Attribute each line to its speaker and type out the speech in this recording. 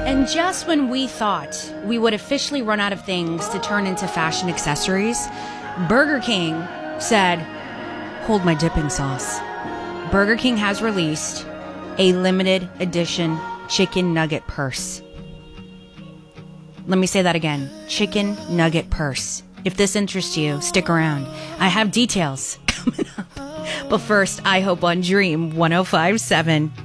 Speaker 1: And just when we thought we would officially run out of things to turn into fashion accessories, Burger King said, hold my dipping sauce. Burger King has released a limited edition chicken nugget purse. Let me say that again. Chicken nugget purse. If this interests you, stick around. I have details coming up. But first, I Hope on Dream 105.7.